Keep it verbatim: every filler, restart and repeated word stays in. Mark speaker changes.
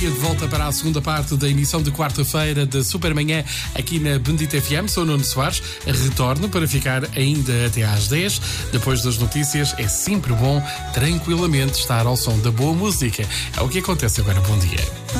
Speaker 1: dia de volta para a segunda parte da emissão de quarta-feira da Supermanhã aqui na Bendita F M. Sou Nuno Soares, retorno para ficar ainda até às dez. Depois das notícias, é sempre bom tranquilamente estar ao som da boa música. É o que acontece agora. Bom dia.